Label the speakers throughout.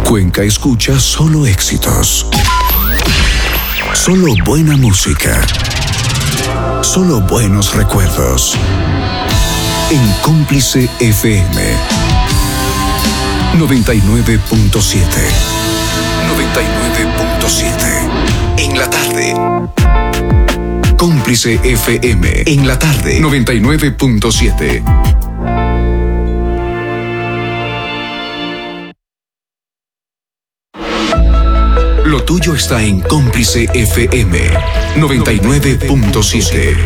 Speaker 1: Cuenca escucha solo éxitos. Solo buena música. Solo buenos recuerdos. En Cómplice FM 99.7. 99.7. En la tarde. Cómplice FM en la tarde 99.7. Lo tuyo está en Cómplice FM 99.7.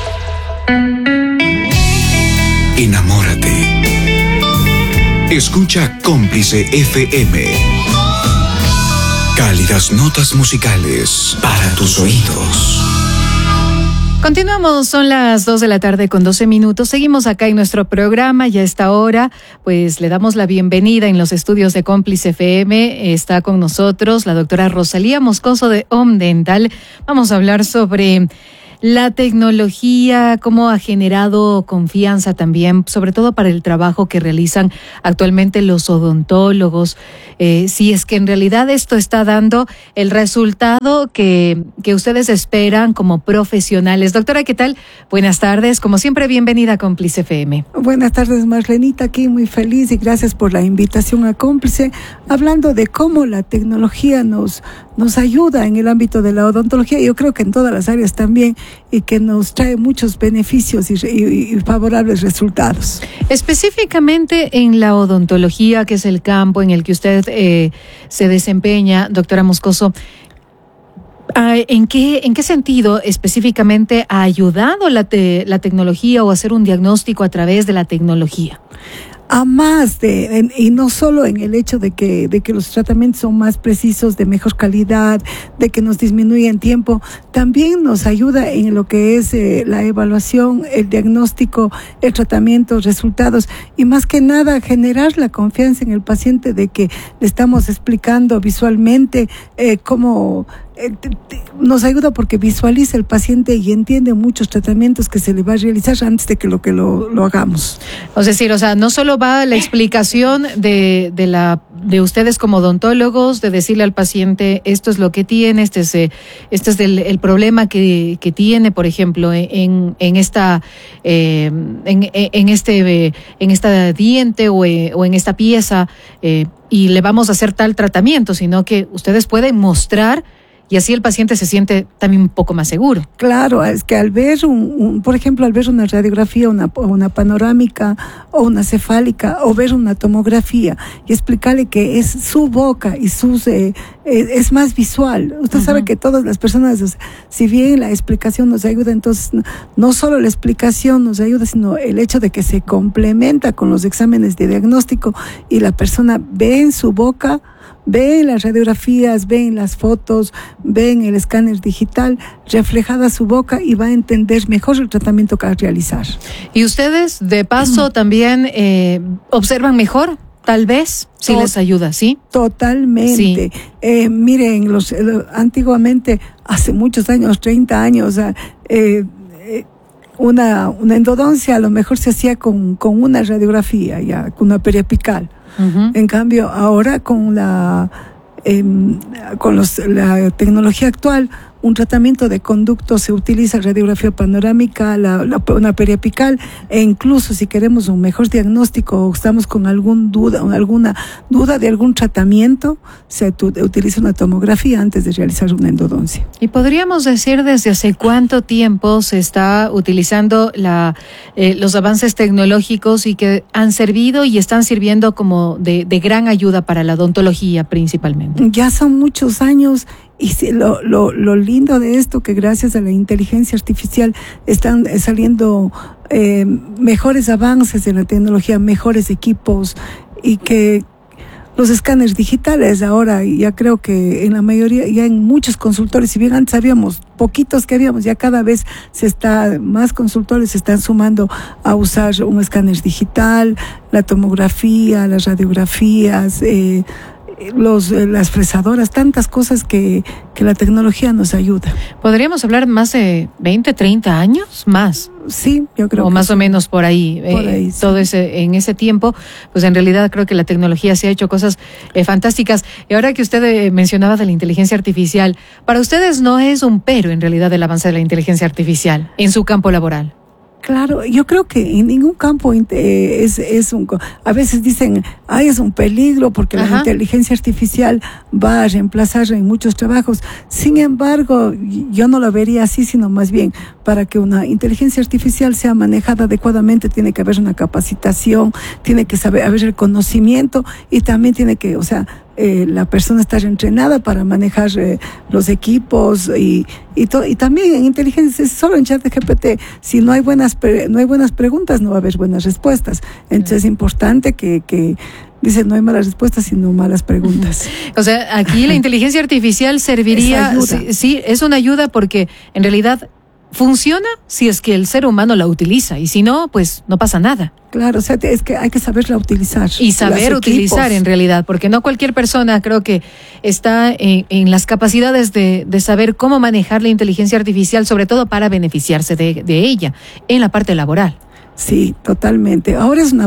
Speaker 1: Enamórate. Escucha Cómplice FM. Cálidas notas musicales para tus oídos.
Speaker 2: Continuamos, son las 2:12 p.m. Seguimos acá en nuestro programa y a esta hora, pues le damos la bienvenida en los estudios de Cómplice FM. Está con nosotros la doctora Rosalía Moscoso de Om Dental. Vamos a hablar sobre la tecnología, cómo ha generado confianza también, sobre todo para el trabajo que realizan actualmente los odontólogos. Si es que en realidad esto está dando el resultado que ustedes esperan como profesionales. Doctora, ¿qué tal? Buenas tardes. Como siempre, bienvenida a Cómplice FM.
Speaker 3: Buenas tardes, Marlenita, aquí muy feliz y gracias por la invitación a Cómplice, hablando de cómo la tecnología nos ayuda en el ámbito de la odontología, yo creo que en todas las áreas también, y que nos trae muchos beneficios y favorables resultados.
Speaker 2: Específicamente en la odontología, que es el campo en el que usted se desempeña, doctora Moscoso, ¿en qué sentido específicamente ha ayudado la tecnología o hacer un diagnóstico a través de la tecnología?
Speaker 3: A más y no solo en el hecho de que los tratamientos son más precisos, de mejor calidad, de que nos disminuyen tiempo, también nos ayuda en lo que es la evaluación, el diagnóstico, el tratamiento, resultados, y más que nada generar la confianza en el paciente de que le estamos explicando visualmente cómo. Nos ayuda porque visualiza el paciente y entiende muchos tratamientos que se le va a realizar antes de que lo hagamos.
Speaker 2: Es decir, no solo va la explicación de ustedes como odontólogos, de decirle al paciente esto es lo que tiene, este es el problema que tiene, por ejemplo, en esta diente o en esta pieza, y le vamos a hacer tal tratamiento, sino que ustedes pueden mostrar. Y así el paciente se siente también un poco más seguro.
Speaker 3: Claro, es que al ver por ejemplo, al ver una radiografía, una panorámica o una cefálica, o ver una tomografía y explicarle que es su boca y es más visual. Usted sabe que todas las personas, si bien la explicación nos ayuda, entonces no solo la explicación nos ayuda, sino el hecho de que se complementa con los exámenes de diagnóstico y la persona ve en su boca, ve en las radiografías, ve en las fotos, ve en el escáner digital reflejada su boca y va a entender mejor el tratamiento que va a realizar.
Speaker 2: Y ustedes, de paso, también observan mejor, tal vez, si les ayuda, ¿sí?
Speaker 3: Totalmente. Sí. Miren, antiguamente, hace muchos años, 30 años, una endodoncia a lo mejor se hacía con una radiografía, ya, con una periapical. En cambio, ahora con la tecnología actual, un tratamiento de conducto se utiliza radiografía panorámica, una periapical, e incluso si queremos un mejor diagnóstico o estamos con alguna duda de algún tratamiento, se utiliza una tomografía antes de realizar una endodoncia.
Speaker 2: ¿Y podríamos decir desde hace cuánto tiempo se está utilizando los avances tecnológicos y que han servido y están sirviendo como de gran ayuda para la odontología principalmente?
Speaker 3: Ya son muchos años. Y lo lindo de esto, que gracias a la inteligencia artificial están saliendo mejores avances en la tecnología, mejores equipos, y que los escáneres digitales ahora, ya creo que en la mayoría, ya en muchos consultores, si bien antes habíamos poquitos que habíamos, ya cada vez más consultores se están sumando a usar un escáner digital, la tomografía, las radiografías, las fresadoras, tantas cosas que la tecnología nos ayuda.
Speaker 2: ¿Podríamos hablar más de 20, 30 años? Más.
Speaker 3: Sí, yo creo
Speaker 2: o
Speaker 3: que
Speaker 2: más
Speaker 3: sí.
Speaker 2: o menos por ahí,
Speaker 3: Sí.
Speaker 2: todo en ese tiempo, pues en realidad creo que la tecnología se ha hecho cosas fantásticas. Y ahora que usted mencionaba de la inteligencia artificial, para ustedes no es un pero en realidad el avance de la inteligencia artificial en su campo laboral.
Speaker 3: Claro, yo creo que en ningún campo a veces dicen, es un peligro porque la inteligencia artificial va a reemplazar en muchos trabajos. Sin embargo, yo no lo vería así, sino más bien, para que una inteligencia artificial sea manejada adecuadamente, tiene que haber una capacitación, tiene que haber el conocimiento y también tiene que, la persona estar entrenada para manejar los equipos y también en inteligencia, solo en ChatGPT, si no hay buenas preguntas, no va a haber buenas respuestas. Entonces es importante que dice, no hay malas respuestas, sino malas preguntas.
Speaker 2: O sea, aquí la inteligencia artificial serviría, sí, es una ayuda porque en realidad funciona si es que el ser humano la utiliza y si no, pues no pasa nada.
Speaker 3: Claro, es que hay que saberla utilizar.
Speaker 2: Y saber utilizar en realidad, porque no cualquier persona creo que está en las capacidades de saber cómo manejar la inteligencia artificial, sobre todo para beneficiarse de ella en la parte laboral.
Speaker 3: Sí, totalmente. Ahora es una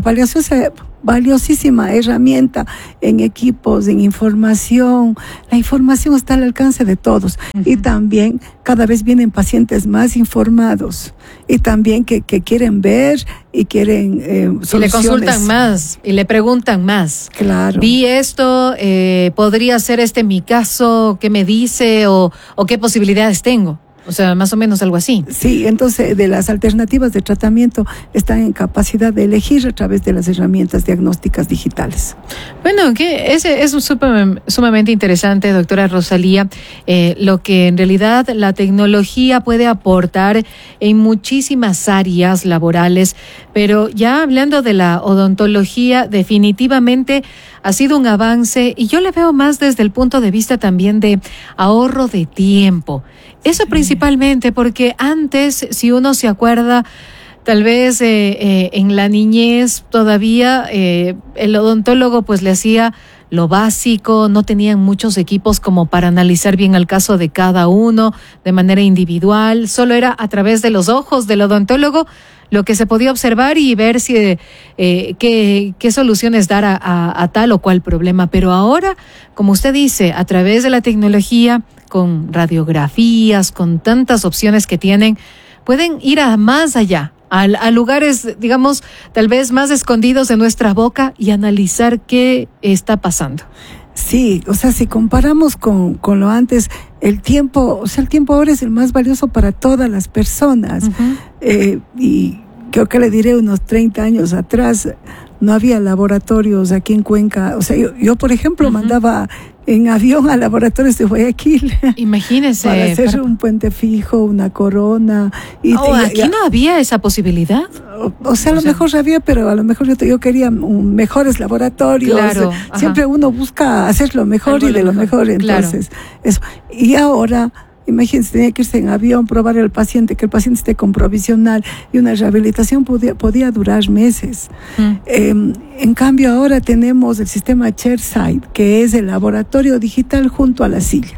Speaker 3: valiosísima herramienta en equipos, en información. La información está al alcance de todos. Y también cada vez vienen pacientes más informados y también que quieren ver y quieren soluciones.
Speaker 2: Y le consultan más y le preguntan más.
Speaker 3: Claro.
Speaker 2: Vi esto, podría ser mi caso, ¿qué me dice o qué posibilidades tengo? O sea, más o menos algo así.
Speaker 3: Sí, entonces de las alternativas de tratamiento están en capacidad de elegir a través de las herramientas diagnósticas digitales.
Speaker 2: Bueno, que ese es sumamente interesante, doctora Rosalía, lo que en realidad la tecnología puede aportar en muchísimas áreas laborales, pero ya hablando de la odontología, definitivamente ha sido un avance y yo le veo más desde el punto de vista también de ahorro de tiempo. Eso principalmente porque antes, si uno se acuerda, tal vez en la niñez todavía el odontólogo pues le hacía lo básico, no tenían muchos equipos como para analizar bien el caso de cada uno de manera individual, solo era a través de los ojos del odontólogo lo que se podía observar y ver si qué soluciones dar a tal o cual problema. Pero ahora, como usted dice, a través de la tecnología, con radiografías, con tantas opciones que tienen, pueden ir más allá, a lugares, digamos, tal vez más escondidos de nuestra boca y analizar qué está pasando.
Speaker 3: Sí, si comparamos con lo antes, el tiempo ahora es el más valioso para todas las personas. Y creo que le diré unos 30 años atrás, no había laboratorios aquí en Cuenca. Yo por ejemplo, mandaba en avión a laboratorios de Guayaquil.
Speaker 2: Imagínese.
Speaker 3: Para hacer un puente fijo, una corona.
Speaker 2: Aquí no había esa posibilidad.
Speaker 3: A lo mejor había, pero a lo mejor yo quería mejores laboratorios.
Speaker 2: Claro.
Speaker 3: Siempre uno busca hacer lo mejor y de lo mejor. Entonces, eso. Y ahora, imagínense, tenía que irse en avión, probar al paciente, que el paciente esté con provisional, y una rehabilitación podía durar meses. En cambio, ahora tenemos el sistema Chairside, que es el laboratorio digital junto a la silla.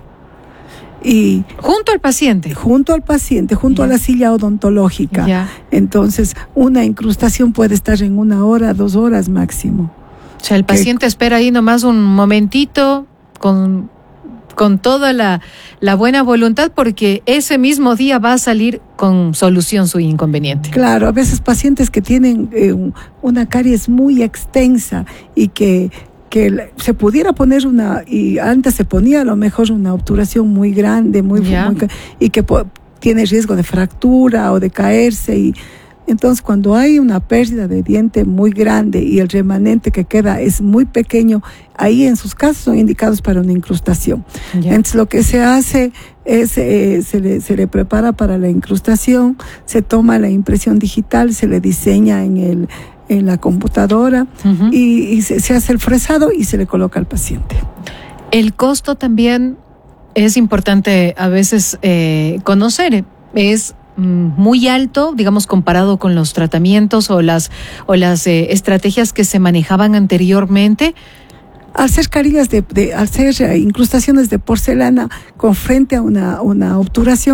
Speaker 3: Y
Speaker 2: junto al paciente,
Speaker 3: junto a la silla odontológica. Entonces, una incrustación puede estar en 1 hora, 2 horas máximo.
Speaker 2: O sea, el paciente espera ahí nomás un momentito con toda la buena voluntad, porque ese mismo día va a salir con solución su inconveniente. Claro,
Speaker 3: a veces pacientes que tienen una caries muy extensa y que se pudiera poner y antes se ponía a lo mejor una obturación muy grande, y que tiene riesgo de fractura o de caerse, y entonces cuando hay una pérdida de diente muy grande y el remanente que queda es muy pequeño, ahí en sus casos son indicados para una incrustación. Entonces lo que se hace es se le prepara para la incrustación, se toma la impresión digital, se le diseña en la computadora y se hace el fresado y se le coloca al paciente.
Speaker 2: El costo también es importante a veces conocer. Es muy alto, digamos, comparado con los tratamientos o las estrategias que se manejaban anteriormente.
Speaker 3: Al ser carillas al ser incrustaciones de porcelana con frente a una obturación,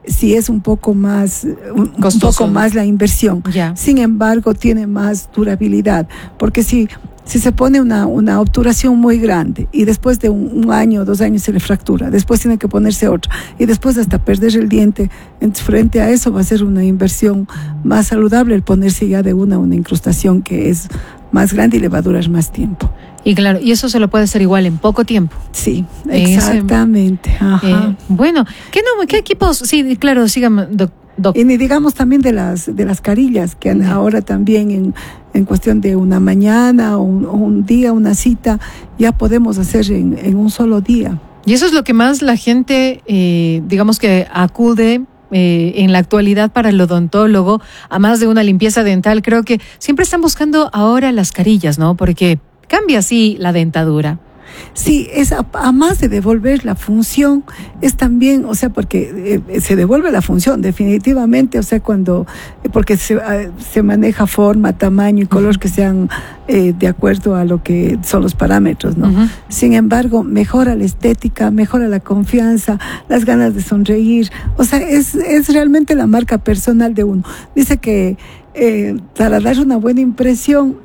Speaker 3: sí es un poco más
Speaker 2: costoso,
Speaker 3: un poco más la inversión.
Speaker 2: Ya.
Speaker 3: Sin embargo, tiene más durabilidad, porque si se pone una obturación muy grande y después de un año, 2 años se le fractura, después tiene que ponerse otra y después hasta perder el diente, frente a eso va a ser una inversión más saludable el ponerse ya de una incrustación que es más grande y le va a durar más tiempo.
Speaker 2: Y claro, y eso se lo puede hacer igual en poco tiempo.
Speaker 3: Sí, exactamente. Ajá.
Speaker 2: Bueno, ¿qué equipos? Sí, claro, sígame, doc.
Speaker 3: Y ni digamos también de las carillas, que ahora también en cuestión de una mañana o un día, una cita, ya podemos hacer en un solo día.
Speaker 2: Y eso es lo que más la gente, digamos que acude en la actualidad para el odontólogo, a más de una limpieza dental. Creo que siempre están buscando ahora las carillas, ¿no? Porque cambia así la dentadura.
Speaker 3: Sí, es a más de devolver la función, es también, o sea, porque se devuelve la función definitivamente, o sea, porque se maneja forma, tamaño y color que sean de acuerdo a lo que son los parámetros, ¿no? Uh-huh. Sin embargo, mejora la estética, mejora la confianza, las ganas de sonreír, o sea, es realmente la marca personal de uno. Dice que para dar una buena impresión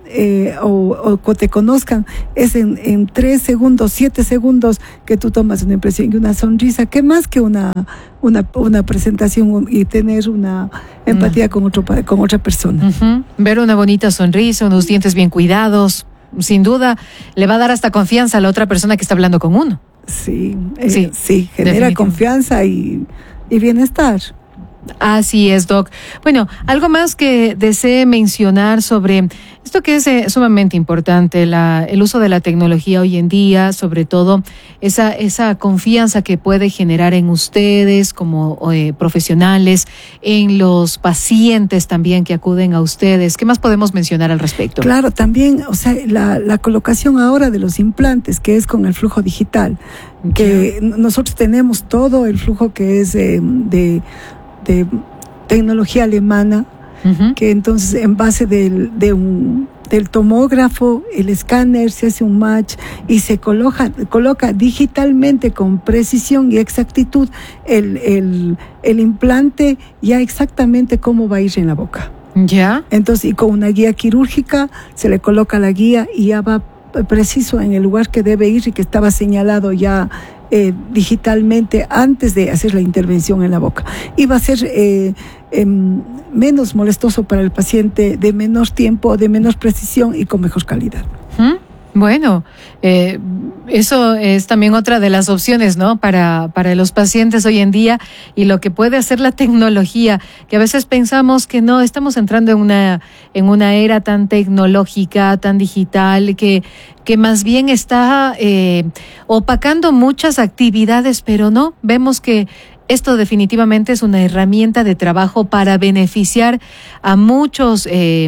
Speaker 3: o que te conozcan es en 3 segundos, 7 segundos que tú tomas una impresión y una sonrisa, que más que una presentación y tener una empatía con otra persona.
Speaker 2: Uh-huh. Ver una bonita sonrisa, unos dientes bien cuidados, sin duda le va a dar hasta confianza a la otra persona que está hablando con uno.
Speaker 3: Sí, genera confianza y bienestar.
Speaker 2: Así es, Doc. Bueno, algo más que desee mencionar sobre esto que es sumamente importante, el uso de la tecnología hoy en día, sobre todo esa confianza que puede generar en ustedes como profesionales, en los pacientes también que acuden a ustedes. ¿Qué más podemos mencionar al respecto?
Speaker 3: Claro, también, o sea, la colocación ahora de los implantes, que es con el flujo digital, que nosotros tenemos todo el flujo que es de tecnología alemana, uh-huh, que entonces en base del tomógrafo, el escáner, se hace un match y se coloca digitalmente con precisión y exactitud el implante ya exactamente cómo va a ir en la boca.
Speaker 2: Ya.
Speaker 3: Entonces, y con una guía quirúrgica se le coloca la guía y ya va preciso en el lugar que debe ir y que estaba señalado ya digitalmente antes de hacer la intervención en la boca. Y va a ser menos molestoso para el paciente, de menor tiempo, de menor precisión y con mejor calidad.
Speaker 2: Bueno, eso es también otra de las opciones, ¿no? Para los pacientes hoy en día y lo que puede hacer la tecnología, que a veces pensamos que no, estamos entrando en una era tan tecnológica, tan digital, que más bien está opacando muchas actividades, pero no, vemos que esto definitivamente es una herramienta de trabajo para beneficiar a muchos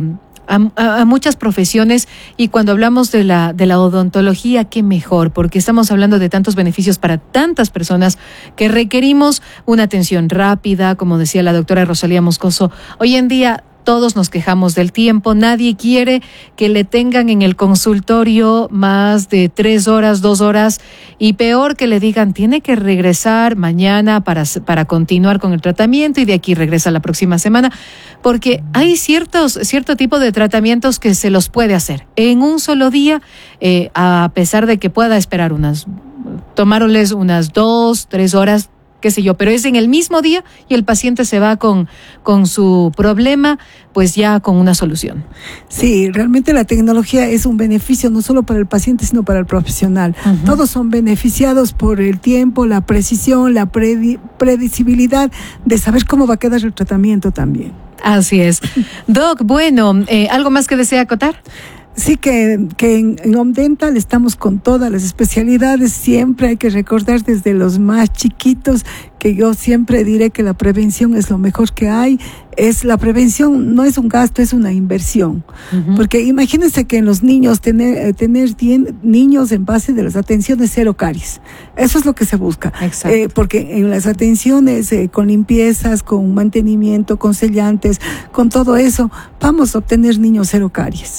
Speaker 2: a muchas profesiones, y cuando hablamos de la odontología, qué mejor, porque estamos hablando de tantos beneficios para tantas personas que requerimos una atención rápida, como decía la doctora Rosalía Moscoso. Hoy en día todos nos quejamos del tiempo, nadie quiere que le tengan en el consultorio más de 3 horas, 2 horas, y peor que le digan tiene que regresar mañana para continuar con el tratamiento y de aquí regresa la próxima semana, porque hay cierto tipo de tratamientos que se los puede hacer en un solo día, a pesar de que pueda esperar tomárosles unas 2, 3 horas, qué sé yo, pero es en el mismo día y el paciente se va con su problema, pues ya con una solución. Sí, realmente la tecnología es un beneficio no solo para el paciente, sino para el profesional. Uh-huh. Todos son beneficiados por el tiempo, la precisión, la predecibilidad de saber cómo va a quedar el tratamiento también. Así es. Doc, bueno, ¿algo más que desea acotar? Sí, que en Omdental estamos con todas las especialidades. Siempre hay que recordar desde los más chiquitos, que yo siempre diré que la prevención es lo mejor que hay. La prevención no es un gasto, es una inversión. Uh-huh. Porque imagínense que en los niños tener niños en base de las atenciones 0 caries. Eso es lo que se busca. Exacto. Porque en las atenciones con limpiezas, con mantenimiento, con sellantes, con todo eso, vamos a obtener niños 0 caries.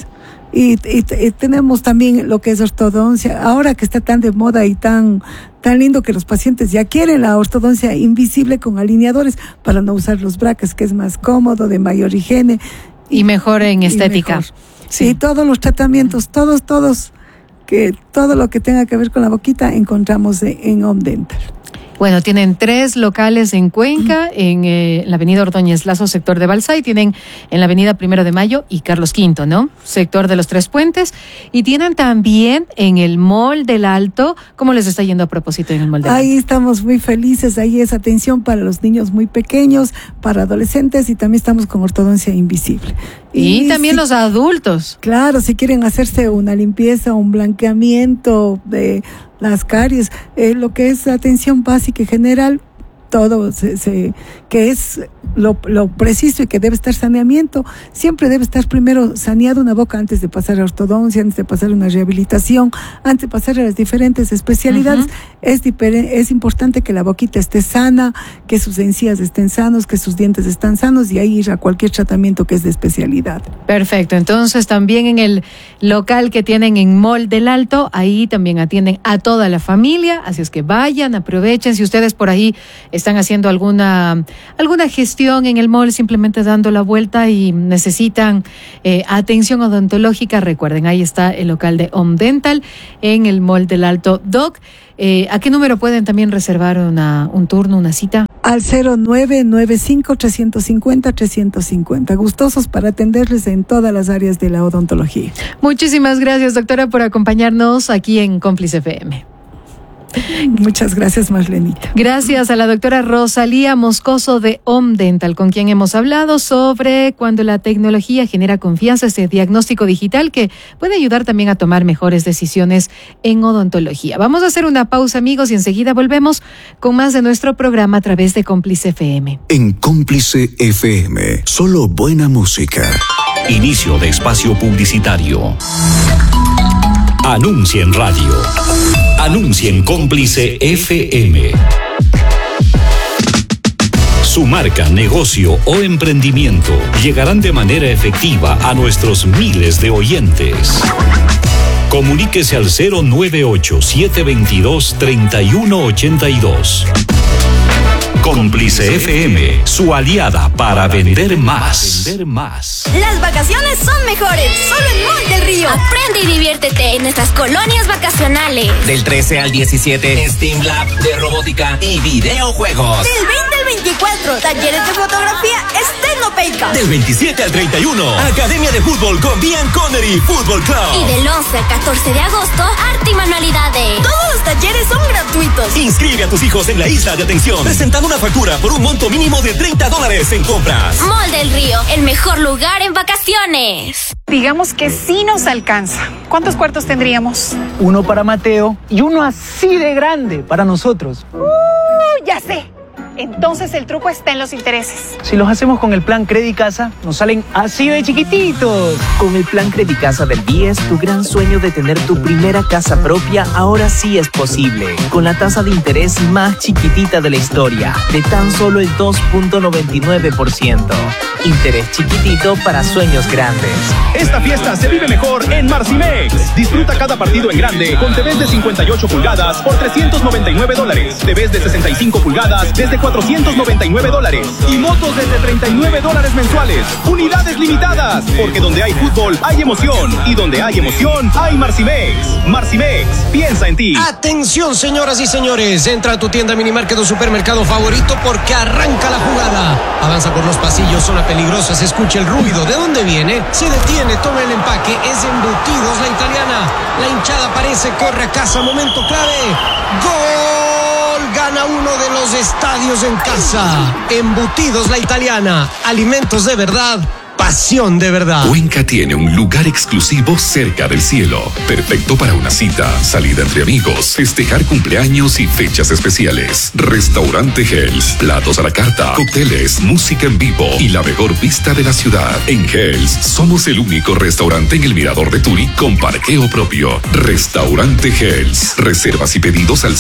Speaker 3: Y tenemos también lo que es ortodoncia, ahora que está tan de moda y tan lindo que los pacientes ya quieren la ortodoncia invisible con alineadores para no usar los brackets, que es más cómodo, de mayor higiene.
Speaker 2: Y mejor en estética.
Speaker 3: Mejor. Sí, todos los tratamientos, todos, que todo lo que tenga que ver con la boquita encontramos en Home Dental.
Speaker 2: Bueno, tienen 3 locales en Cuenca, en la avenida Ordóñez Lazo, sector de Balsay, tienen en la avenida 1 de Mayo y Carlos V, ¿no? Sector de los 3 Puentes, y tienen también en el Mall del Alto. ¿Cómo les está yendo a propósito en el Mall del Alto?
Speaker 3: Ahí estamos muy felices, ahí es atención para los niños muy pequeños, para adolescentes, y también estamos con ortodoncia invisible.
Speaker 2: Y también los adultos.
Speaker 3: Claro, si quieren hacerse una limpieza, un blanqueamiento de las caries, lo que es atención básica y general, todo que es lo preciso y que debe estar saneamiento. Siempre debe estar primero saneada una boca antes de pasar a ortodoncia, antes de pasar a una rehabilitación, antes de pasar a las diferentes especialidades. Es importante que la boquita esté sana, que sus encías estén sanos, que sus dientes estén sanos, y ahí ir a cualquier tratamiento que es de especialidad.
Speaker 2: Perfecto, entonces también en el local que tienen en Mall del Alto, ahí también atienden a toda la familia, así es que vayan, aprovechen. Si ustedes por ahí están haciendo alguna gestión en el mall, simplemente dando la vuelta y necesitan atención odontológica, recuerden, ahí está el local de Home Dental en el Mall del Alto. Doc, ¿a qué número pueden también reservar un turno, una cita?
Speaker 3: Al 0995-350-350. Gustosos para atenderles en todas las áreas de la odontología.
Speaker 2: Muchísimas gracias, doctora, por acompañarnos aquí en Cómplice FM.
Speaker 3: Muchas gracias, Marlenita.
Speaker 2: Gracias a la doctora Rosalía Moscoso de Home Dental, con quien hemos hablado sobre cuando la tecnología genera confianza, este diagnóstico digital que puede ayudar también a tomar mejores decisiones en odontología. Vamos a hacer una pausa, amigos, y enseguida volvemos con más de nuestro programa a través de Cómplice FM.
Speaker 1: En Cómplice FM, solo buena música.
Speaker 4: Inicio de espacio publicitario. Anuncia en radio. Anuncia en Cómplice FM. Su marca, negocio o emprendimiento llegarán de manera efectiva a nuestros miles de oyentes. Comuníquese al 098-722-3182. Cómplice FM, su aliada para vender más.
Speaker 5: Las vacaciones son mejores, solo en Mall del Río. Aprende y diviértete en nuestras colonias vacacionales.
Speaker 6: Del 13 al 17, Steam Lab de robótica y videojuegos.
Speaker 5: Del 20 al 24, talleres de fotografía Estenopeica.
Speaker 6: Del 27 al 31, Academia de Fútbol con Bian Connery Fútbol Club.
Speaker 5: Y del 11 al 14 de agosto, arte y manualidades. Todos los talleres son gratuitos.
Speaker 6: Inscribe a tus hijos en la isla de atención, presentando una factura por un monto mínimo de $30 en compras.
Speaker 5: Mall del Río, el mejor lugar en vacaciones.
Speaker 7: Digamos que sí nos alcanza. ¿Cuántos cuartos tendríamos?
Speaker 8: Uno para Mateo y uno así de grande para nosotros.
Speaker 7: Ya sé. Entonces el truco está en los intereses.
Speaker 8: Si los hacemos con el plan Credicasa, nos salen así de chiquititos.
Speaker 9: Con el plan Credicasa del BIES, tu gran sueño de tener tu primera casa propia ahora sí es posible. Con la tasa de interés más chiquitita de la historia, de tan solo el 2.99%. Interés chiquitito para sueños grandes.
Speaker 10: Esta fiesta se vive mejor en Marcimex. Disfruta cada partido en grande con TVs de 58 pulgadas por $399. TVs de 65 pulgadas desde $499 y motos desde $39 mensuales. Unidades limitadas, porque donde hay fútbol hay emoción, y donde hay emoción hay Marcimex. Marcimex, piensa en ti.
Speaker 11: Atención, señoras y señores, entra a tu tienda Minimarket o supermercado favorito porque arranca la jugada. Avanza por los pasillos, zona peligrosa, se escucha el ruido. ¿De dónde viene? Se detiene, toma el empaque, es Embutidos La Italiana. La hinchada aparece, corre a casa, momento clave. ¡Gol! Gana uno de los estadios en casa. Embutidos La Italiana. Alimentos de verdad. Pasión de verdad.
Speaker 1: Cuenca tiene un lugar exclusivo cerca del cielo, perfecto para una cita, salida entre amigos, festejar cumpleaños y fechas especiales. Restaurante Hells, platos a la carta, cócteles, música en vivo y la mejor vista de la ciudad. En Hells somos el único restaurante en el Mirador de Turi con parqueo propio. Restaurante Hells. Reservas y pedidos al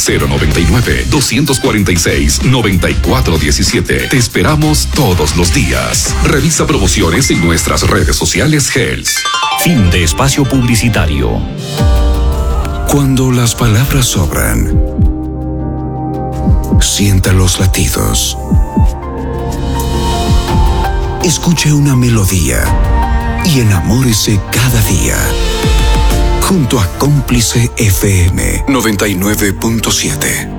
Speaker 1: 099-246-9417. Te esperamos todos los días. Revisa promociones en nuestras redes sociales Hells.
Speaker 4: Fin de espacio publicitario.
Speaker 12: Cuando las palabras sobran, sienta los latidos. Escuche una melodía y enamórese cada día. Junto a Cómplice FM 99.7.